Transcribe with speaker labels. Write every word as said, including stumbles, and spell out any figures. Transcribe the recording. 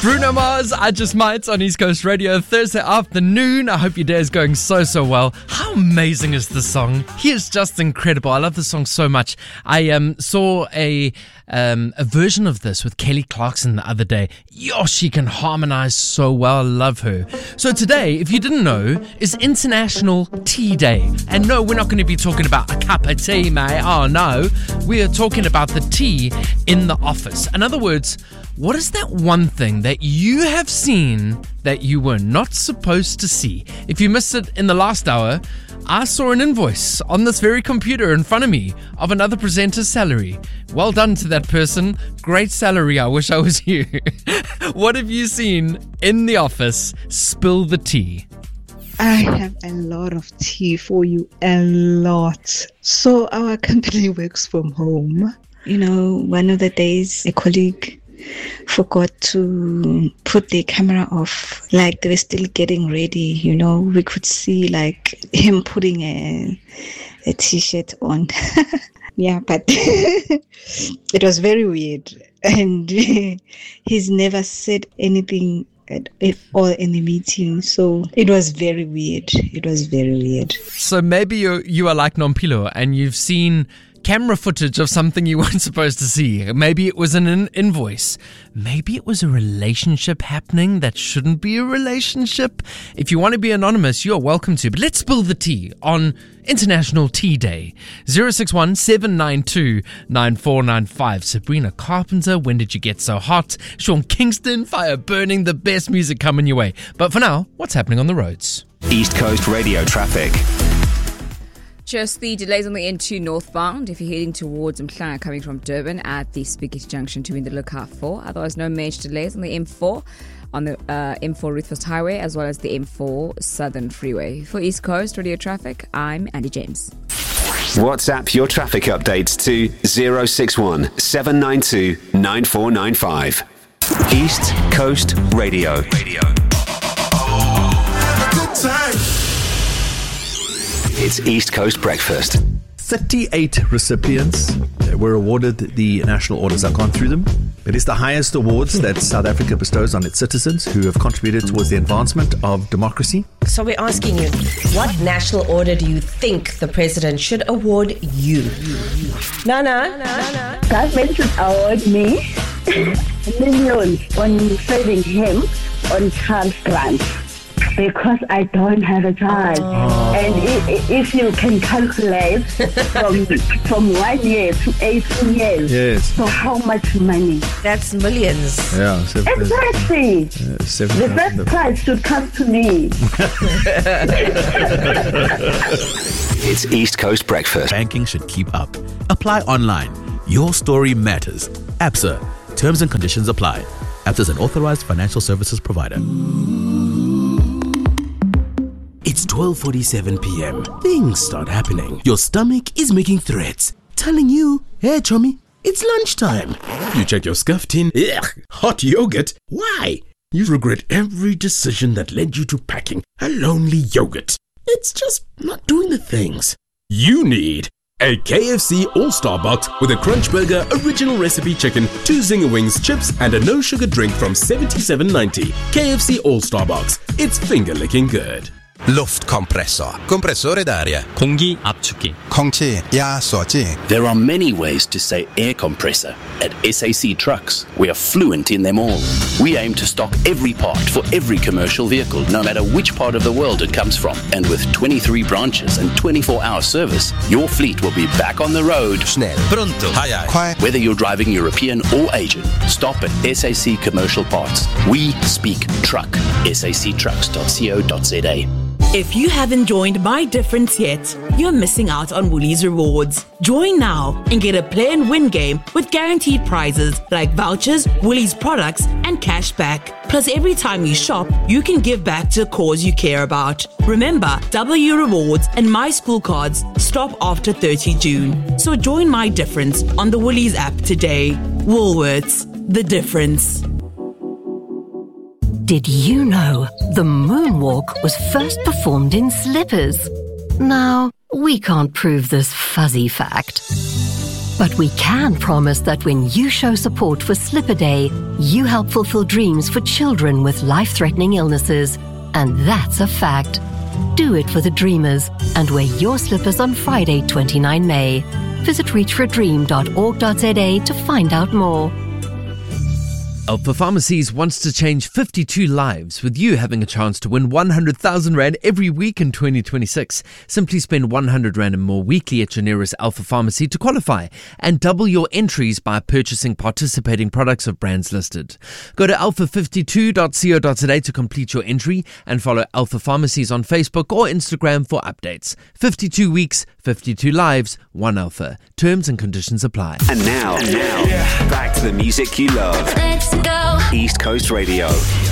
Speaker 1: Bruno Mars, I Just Might on East Coast Radio Thursday afternoon. I hope your day is going so, so well. How amazing is this song? He is just incredible. I love this song so much. I um, saw a um, a version of this with Kelly Clarkson the other day. Yo, she can harmonize so well. I love her. So today, if you didn't know, is International Tea Day. And no, we're not going to be talking about a cup of tea, mate. Oh, no. We are talking about the tea in the office. In other words, what is that one thing that you have seen that you were not supposed to see? If you missed it in the last hour, I saw an invoice on this very computer in front of me of another presenter's salary. Well done to that person. Great salary. I wish I was you. What have you seen in the office? Spill the tea.
Speaker 2: I have a lot of tea for you. A lot. So our company works from home. You know, one of the days, a colleague forgot to put the camera off, like they were still getting ready. You know, we could see like him putting a a t-shirt on. Yeah, but it was very weird, and he's never said anything at all in the meeting, so it was very weird. It was very weird.
Speaker 1: So maybe you you are like Nompilo and you've seen camera footage of something you weren't supposed to see. Maybe it was an in- invoice. Maybe it was a relationship happening that shouldn't be a relationship. If you want to be anonymous, you're welcome to. But let's spill the tea on International Tea Day. zero six one, seven nine two, nine four nine five. Sabrina Carpenter, When Did You Get So Hot? Sean Kingston, Fire Burning, the best music coming your way. But for now, what's happening on the roads?
Speaker 3: East Coast Radio traffic.
Speaker 4: Just the delays on the N two northbound if you're heading towards Mhlanga coming from Durban at the Spaghetti Junction to win the lookout for. Otherwise, no major delays on the M four, on the uh, M four Ruthfest Highway, as well as the M four Southern Freeway. For East Coast Radio Traffic, I'm Andy James.
Speaker 3: WhatsApp your traffic updates to zero six one, seven nine two, nine four nine five. East Coast Radio. Radio. Good time. It's East Coast Breakfast.
Speaker 5: thirty-eight recipients were awarded the National Orders. I've gone through them. It is the highest awards that South Africa bestows on its citizens who have contributed towards the advancement of democracy.
Speaker 6: So we're asking you, what national order do you think the president should award you? Nana? Nana?
Speaker 7: Government should award me millions on saving him on child grant. Because I don't have a child. Oh. And if, if you can calculate from from one year to eighteen years,
Speaker 5: yes.
Speaker 7: So how much money?
Speaker 6: That's millions.
Speaker 5: Yeah. So
Speaker 7: exactly. Uh, the first prize should come to me.
Speaker 3: It's East Coast Breakfast.
Speaker 8: Banking should keep up. Apply online. Your story matters. Absa. Terms and conditions apply. Absa is an authorized financial services provider. It's twelve forty-seven p.m. Things start happening. Your stomach is making threats, telling you, hey, chummy, it's lunchtime. You check your scuff tin. Ugh, hot yogurt. Why? You regret every decision that led you to packing a lonely yogurt. It's just not doing the things. You need a K F C All-Star Box with a Crunch Burger, original recipe chicken, two Zinger Wings, chips, and a no-sugar drink from seventy-seven ninety. K F C All-Star Box. It's finger-licking good.
Speaker 9: Luftkompressor, compressore d'aria,
Speaker 10: 공기 압축기,
Speaker 9: 空气压缩机.
Speaker 11: There are many ways to say air compressor. At S A C Trucks, we are fluent in them all. We aim to stock every part for every commercial vehicle, no matter which part of the world it comes from. And with twenty-three branches and twenty-four hour service, your fleet will be back on the road.
Speaker 9: Schnell, pronto,
Speaker 11: Quiet. Whether you're driving European or Asian, stop at S A C Commercial Parts. We speak truck. S A C trucks dot co dot za.
Speaker 12: If you haven't joined My Difference yet, you're missing out on Woolies rewards. Join now and get a play and win game with guaranteed prizes like vouchers, Woolies products, and cash back. Plus, every time you shop, you can give back to a cause you care about. Remember, W rewards and My School cards stop after thirtieth of June. So join My Difference on the Woolies app today. Woolworths, the difference.
Speaker 13: Did you know the moonwalk was first performed in slippers? Now, we can't prove this fuzzy fact, But we can promise that when you show support for Slip a Day, you help fulfill dreams for children with life-threatening illnesses. And that's a fact. Do it for the dreamers and wear your slippers on Friday, the twenty-ninth of May. Visit reach for a dream dot org dot z a to find out more.
Speaker 1: Alpha Pharmacies wants to change fifty-two lives, with you having a chance to win one hundred thousand rand every week in twenty twenty-six. Simply spend one hundred rand and more weekly at your nearest Alpha Pharmacy to qualify, and double your entries by purchasing participating products of brands listed. Go to alpha fifty-two dot co dot z a to complete your entry and follow Alpha Pharmacies on Facebook or Instagram for updates. fifty-two weeks, fifty-two lives, one Alpha. Terms and conditions apply.
Speaker 3: And now, and now, back to the music you love.
Speaker 10: Let's go.
Speaker 3: East Coast Radio.